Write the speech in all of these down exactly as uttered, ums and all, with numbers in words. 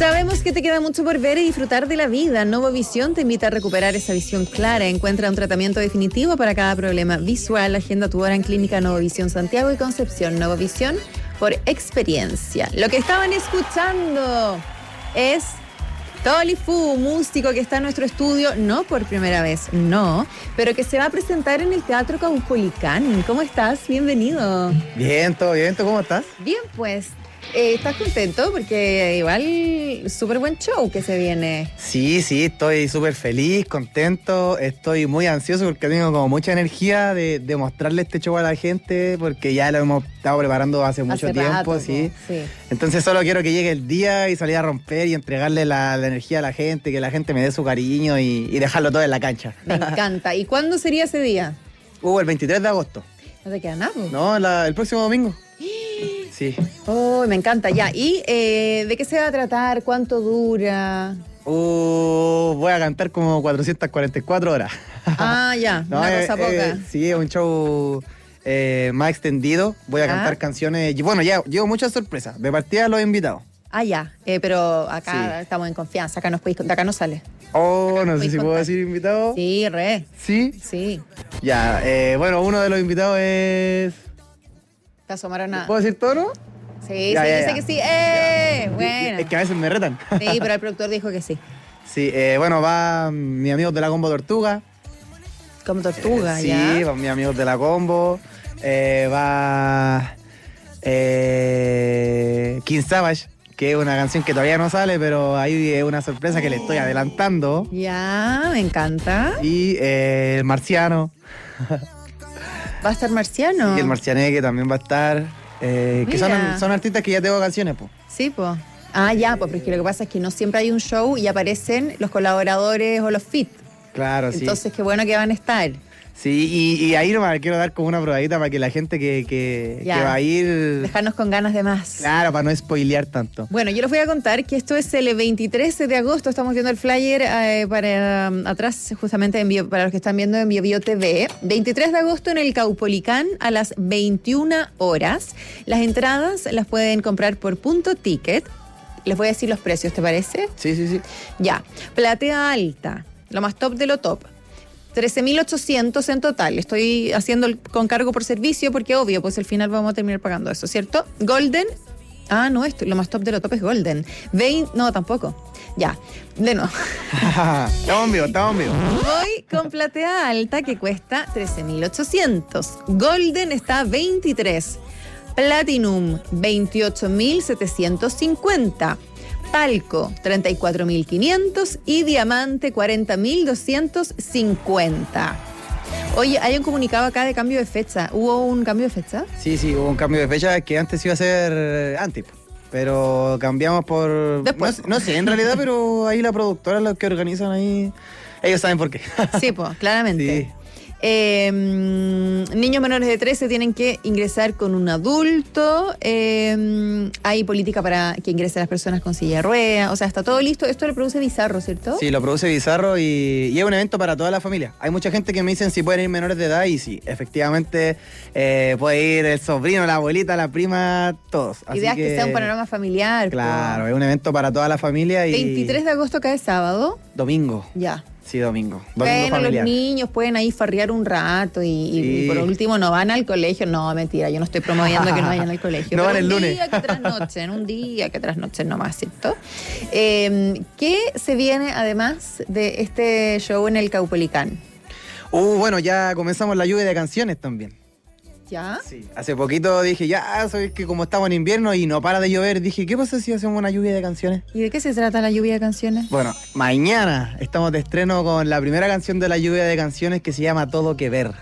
Sabemos que te queda mucho por ver y disfrutar de la vida. Novovisión te invita a recuperar esa visión clara. Encuentra un tratamiento definitivo para cada problema visual. Agenda tu hora en Clínica Novovisión Santiago y Concepción. Novovisión por experiencia. Lo que estaban escuchando es Toli Fu, músico que está en nuestro estudio, no por primera vez, no, pero que se va a presentar en el Teatro Caupolicán. ¿Cómo estás? Bienvenido. Bien, todo bien. ¿Tú cómo estás? Bien, pues. Eh, ¿Estás contento? Porque igual súper buen show que se viene. Sí, sí, estoy súper feliz, contento, estoy muy ansioso porque tengo como mucha energía de, de mostrarle este show a la gente porque ya lo hemos estado preparando hace mucho hace tiempo, rato, sí. sí. Entonces solo quiero que llegue el día y salir a romper y entregarle la, la energía a la gente, que la gente me dé su cariño y, y dejarlo todo en la cancha. Me encanta. ¿Y cuándo sería ese día? Uh, el veintitrés de agosto. No te queda nada. No, la, el próximo domingo. Sí. Oh, me encanta, ya. ¿Y eh, de qué se va a tratar? ¿Cuánto dura? Uh, voy a cantar como cuatrocientas cuarenta y cuatro horas. Ah, ya, No, una eh, cosa poca. Eh, sí, es un show eh, más extendido. Voy a ¿Ah? cantar canciones. y Bueno, ya llevo muchas sorpresas. De partida los invitados. Ah, ya, eh, pero acá Sí. estamos en confianza, acá, nos podéis, de acá no sale. Oh, no sé Podéis si puedo contar. decir invitado. Sí, re, ¿Sí? sí. Ya, eh, bueno, uno de los invitados es... ¿Te asomaron a...? ¿Puedo decir todo, no? Sí, Ya, sí, ya, dice ya. que sí. ¡Eh! Bueno. Es que a veces me retan. Sí, pero el productor dijo que sí. Sí, eh, bueno, va mi amigo de la Combo Tortuga. Como tortuga, Sí, ¿ya? van mis amigos de la Combo. Eh, va eh, King Savage, que es una canción que todavía no sale, pero ahí es una sorpresa que le estoy adelantando. Ya, me encanta. Y eh, el Marciano, ¿Va a estar Marciano? y el Marcianeque también va a estar. eh, que son, Mira. son artistas que ya tengo canciones, pues. Sí, pues. Ah, ya, pues, porque lo que pasa es que no siempre hay un show y aparecen los colaboradores o los fit. Claro, sí. Entonces, qué bueno que van a estar. Sí, y, y ahí nomás quiero dar como una probadita para que la gente que, que, Ya. que va a ir. Dejarnos con ganas de más. Claro, para no spoilear tanto. Bueno, yo les voy a contar que esto es el veintitrés de agosto. Estamos viendo el flyer eh, para um, atrás, justamente en Bio- para los que están viendo en BioBio T V. veintitrés de agosto en el Caupolicán a las veintiuna horas. Las entradas las pueden comprar por punto ticket. Les voy a decir los precios, ¿te parece? Sí, sí, sí. Ya. Platea alta, lo más top de lo top. trece mil ochocientos en total. Estoy haciendo el con cargo por servicio porque obvio, pues al final vamos a terminar pagando eso, ¿cierto? Golden. Ah, no, esto, lo más top de lo top es Golden. veinte, no, tampoco. Ya, de no. Estamos en vivo, estamos en vivo. Voy con platea alta que cuesta trece mil ochocientos. Golden está a veintitrés. Platinum, veintiocho mil setecientos cincuenta. Palco, treinta y cuatro mil quinientos y Diamante, cuarenta mil doscientos cincuenta. Oye, hay un comunicado acá de cambio de fecha. ¿Hubo un cambio de fecha? Sí, sí, hubo un cambio de fecha que antes iba a ser eh, antes, pero cambiamos por... Después. No, no sé, en realidad, pero ahí la productora, los que organizan ahí, ellos saben por qué. Sí, pues, claramente. Sí. Eh, niños menores de trece tienen que ingresar con un adulto. Eh, hay política para que ingresen las personas con silla de ruedas. O sea, está todo listo. Esto lo produce Bizarro, ¿cierto? Sí, lo produce Bizarro y, y es un evento para toda la familia. Hay mucha gente que me dicen si pueden ir menores de edad y sí, efectivamente eh, puede ir el sobrino, la abuelita, la prima, todos. La idea es que sea un panorama familiar. Claro, po. es un evento para toda la familia y... veintitrés de agosto cae sábado. Domingo. Ya. Sí, domingo. Domingo Bueno, los familiar. niños pueden ahí farrear un rato y, y- Sí. y por último no van al colegio. No, mentira, yo no estoy promoviendo que no vayan al colegio. No pero van el un lunes. día que trasnochen, un día que trasnochen nomás, ¿cierto? Eh, ¿Qué se viene además de este show en el Caupolicán? Uh, bueno, ya comenzamos la lluvia de canciones también. ¿Ya? Sí. Hace poquito dije, ya, sabes que como estamos en invierno y no para de llover, dije, ¿qué pasa si hacemos una lluvia de canciones? ¿Y de qué se trata la lluvia de canciones? Bueno, mañana estamos de estreno con la primera canción de la lluvia de canciones que se llama Todo que Ver.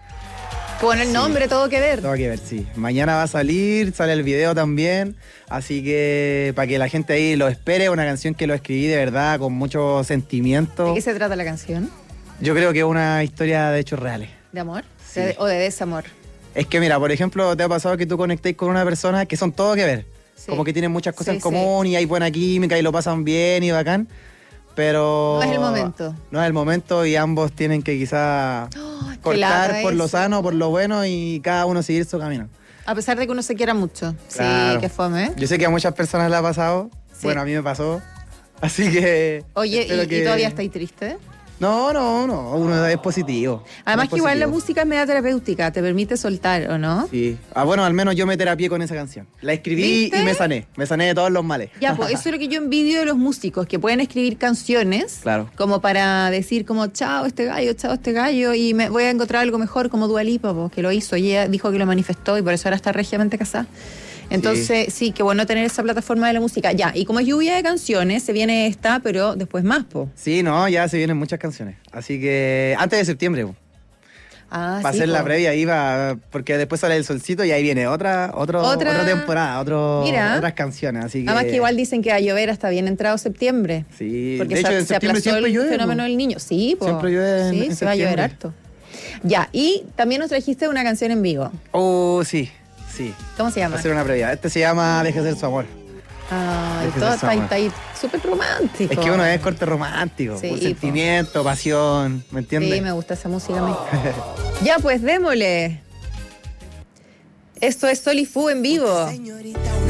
Con el Sí. nombre, todo que ver. Todo que ver, sí. Mañana va a salir, sale el video también, así que para que la gente ahí lo espere, una canción que lo escribí de verdad con mucho sentimiento. ¿De qué se trata la canción? Yo creo que es una historia de hechos reales. ¿De amor? Sí. De- ¿O de desamor? Es que mira, por ejemplo, te ha pasado que tú conectéis con una persona que son todo que ver. Sí. Como que tienen muchas cosas Sí, en común y hay buena química y lo pasan bien y bacán. Pero... No es el momento. No es el momento y ambos tienen que quizá Oh, qué cortar lata por lo eso. sano, por lo bueno y cada uno seguir su camino. A pesar de que uno se quiera mucho. Claro. Sí, qué fome. Yo sé que a muchas personas le ha pasado. Bueno, a mí me pasó. Así que. Oye, ¿y, que... ¿y todavía estáis triste? No, no, no, uno es positivo. Además es que igual la positivo. música es media terapéutica, te permite soltar, ¿o no? Sí. Ah, bueno, al menos yo me terapié con esa canción. La escribí ¿Viste? y me sané. Me sané de todos los males. Ya, pues eso es lo que yo envidio de los músicos, que pueden escribir canciones Claro. como para decir como chao este gallo, chao este gallo, y me voy a encontrar algo mejor como Dua Lipa, pues, que lo hizo, y ella dijo que lo manifestó y por eso ahora está regiamente casada. Entonces, sí. sí, qué bueno tener esa plataforma de la música. Ya, y como es lluvia de canciones, se viene esta, pero después más, po. Sí, no, ya se vienen muchas canciones. Así que antes de septiembre, po. Ah, para sí, hacer po. la previa ahí va, porque después sale el solcito y ahí viene otra, otro, Otra- otra temporada, otro, Mira. otras canciones. Así que, Además que igual dicen que va a llover hasta bien entrado septiembre. Sí, Porque de hecho se, en se septiembre aplazó siempre el llueve. fenómeno po. del niño. Sí, po. Siempre llueve en- Sí, en se va a llover septiembre. harto. Ya, y también nos trajiste una canción en vivo. Oh, sí, sí. ¿Cómo se llama? Hacer una previa. Este se llama Deje ser su amor. Ay, Deje todo ser su está ahí, amor. está ahí súper romántico. Es que uno es corte romántico, Sí, por po. sentimiento, pasión, ¿me entiendes? Sí, me gusta esa música a mí. Ya, pues démosle. Esto es Sol y Fu en vivo. Señorita,